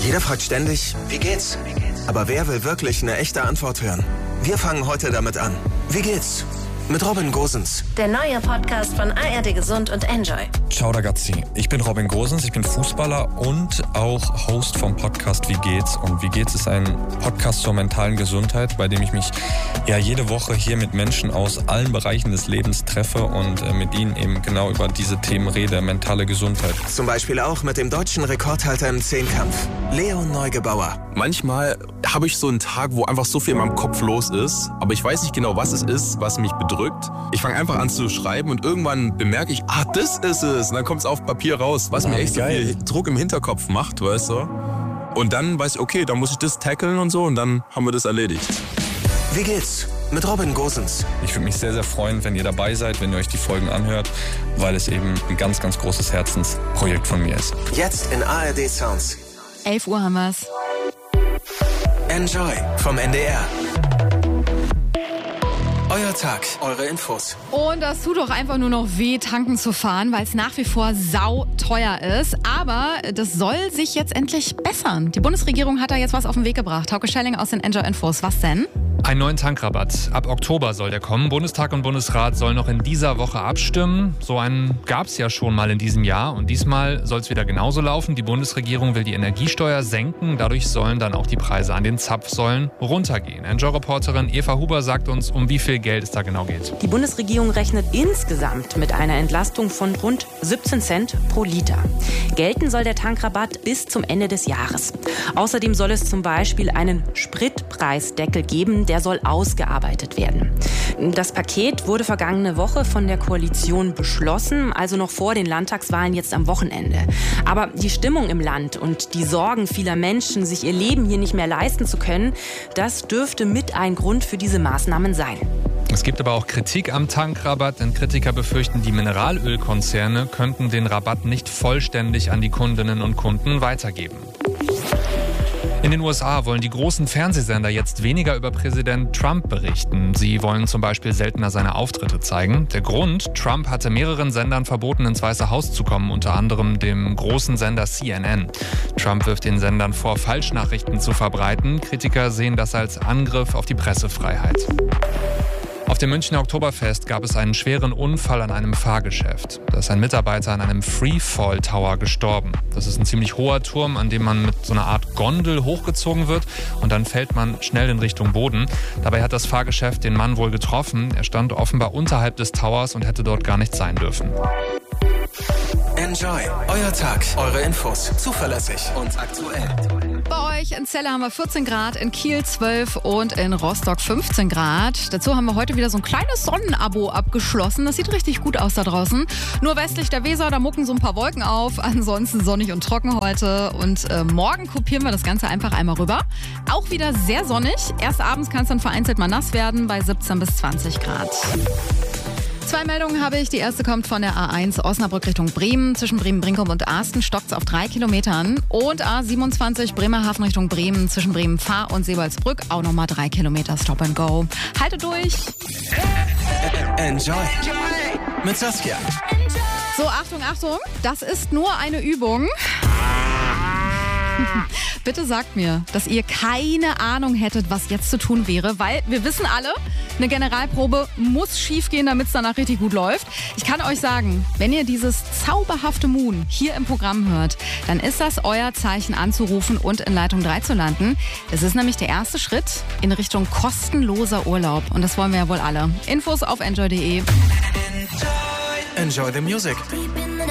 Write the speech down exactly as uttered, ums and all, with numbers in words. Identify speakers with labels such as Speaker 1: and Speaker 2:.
Speaker 1: Jeder fragt ständig, wie geht's? Aber wer will wirklich eine echte Antwort hören? Wir fangen heute damit an. Wie geht's? Mit Robin Gosens.
Speaker 2: Der neue Podcast von A R D Gesund und Enjoy.
Speaker 3: Ciao ragazzi, ich bin Robin Gosens, ich bin Fußballer und auch Host vom Podcast Wie geht's? Und Wie geht's ist ein Podcast zur mentalen Gesundheit, bei dem ich mich ja jede Woche hier mit Menschen aus allen Bereichen des Lebens treffe und äh, mit ihnen eben genau über diese Themen rede, mentale Gesundheit.
Speaker 1: Zum Beispiel auch mit dem deutschen Rekordhalter im Zehnkampf, Leon Neugebauer.
Speaker 4: Manchmal habe ich so einen Tag, wo einfach so viel in meinem Kopf los ist, aber ich weiß nicht genau, was es ist, was mich bedrückt. Ich fange einfach an zu schreiben und irgendwann bemerke ich, ah, das ist es. Und dann kommt es auf Papier raus, was mir echt so viel Druck im Hinterkopf macht, weißt du. Und dann weiß ich, okay, dann muss ich das tackeln und so und dann haben wir das erledigt.
Speaker 1: Wie geht's? Mit Robin Gosens.
Speaker 3: Ich würde mich sehr, sehr freuen, wenn ihr dabei seid, wenn ihr euch die Folgen anhört, weil es eben ein ganz, ganz großes Herzensprojekt von mir ist.
Speaker 1: Jetzt in A R D Sounds.
Speaker 5: elf Uhr haben wir's.
Speaker 1: Enjoy vom N D R. Euer Tag, eure Infos.
Speaker 5: Und das tut doch einfach nur noch weh, tanken zu fahren, weil es nach wie vor sau teuer ist. Aber das soll sich jetzt endlich bessern. Die Bundesregierung hat da jetzt was auf den Weg gebracht. Hauke Schelling aus den Enjoy Infos. Was denn?
Speaker 6: Einen neuen Tankrabatt. Ab Oktober soll der kommen. Bundestag und Bundesrat sollen noch in dieser Woche abstimmen. So einen gab es ja schon mal in diesem Jahr. Und diesmal soll es wieder genauso laufen. Die Bundesregierung will die Energiesteuer senken. Dadurch sollen dann auch die Preise an den Zapfsäulen runtergehen. Enjoy-Reporterin Eva Huber sagt uns, um wie viel Geld es da genau geht.
Speaker 7: Die Bundesregierung rechnet insgesamt mit einer Entlastung von rund siebzehn Cent pro Liter. Gelten soll der Tankrabatt bis zum Ende des Jahres. Außerdem soll es zum Beispiel einen Spritpreisdeckel geben, der soll ausgearbeitet werden. Das Paket wurde vergangene Woche von der Koalition beschlossen, also noch vor den Landtagswahlen jetzt am Wochenende. Aber die Stimmung im Land und die Sorgen vieler Menschen, sich ihr Leben hier nicht mehr leisten zu können, das dürfte mit ein Grund für diese Maßnahmen sein.
Speaker 6: Es gibt aber auch Kritik am Tankrabatt, denn Kritiker befürchten, die Mineralölkonzerne könnten den Rabatt nicht vollständig an die Kundinnen und Kunden weitergeben. In den U S A wollen die großen Fernsehsender jetzt weniger über Präsident Trump berichten. Sie wollen zum Beispiel seltener seine Auftritte zeigen. Der Grund: Trump hatte mehreren Sendern verboten, ins Weiße Haus zu kommen, unter anderem dem großen Sender C N N. Trump wirft den Sendern vor, Falschnachrichten zu verbreiten. Kritiker sehen das als Angriff auf die Pressefreiheit. Auf dem Münchner Oktoberfest gab es einen schweren Unfall an einem Fahrgeschäft. Da ist ein Mitarbeiter an einem Freefall Tower gestorben. Das ist ein ziemlich hoher Turm, an dem man mit so einer Art Gondel hochgezogen wird und dann fällt man schnell in Richtung Boden. Dabei hat das Fahrgeschäft den Mann wohl getroffen. Er stand offenbar unterhalb des Towers und hätte dort gar nicht sein dürfen.
Speaker 1: Enjoy. Euer Tag, eure Infos. Zuverlässig und aktuell.
Speaker 5: Bei euch in Celle haben wir vierzehn Grad, in Kiel zwölf und in Rostock fünfzehn Grad. Dazu haben wir heute wieder so ein kleines Sonnenabo abgeschlossen. Das sieht richtig gut aus da draußen. Nur westlich der Weser, da mucken so ein paar Wolken auf. Ansonsten sonnig und trocken heute. Und äh, morgen kopieren wir das Ganze einfach einmal rüber. Auch wieder sehr sonnig. Erst abends kann es dann vereinzelt mal nass werden bei siebzehn bis zwanzig Grad. Zwei Meldungen habe ich. Die erste kommt von der A eins Osnabrück Richtung Bremen. Zwischen Bremen-Brinkum und Asten stockt es auf drei Kilometern. Und A siebenundzwanzig Bremerhaven Richtung Bremen. Zwischen Bremen-Fahr und Seewaldsbrück auch nochmal drei Kilometer Stop and Go. Haltet durch.
Speaker 1: Enjoy. Mit Saskia.
Speaker 5: So, Achtung, Achtung. Das ist nur eine Übung. Bitte sagt mir, dass ihr keine Ahnung hättet, was jetzt zu tun wäre, weil wir wissen alle, eine Generalprobe muss schief gehen, damit es danach richtig gut läuft. Ich kann euch sagen, wenn ihr dieses zauberhafte Moon hier im Programm hört, dann ist das euer Zeichen anzurufen und in Leitung drei zu landen. Das ist nämlich der erste Schritt in Richtung kostenloser Urlaub und das wollen wir ja wohl alle. Infos auf enjoy punkt de.
Speaker 1: Enjoy the music.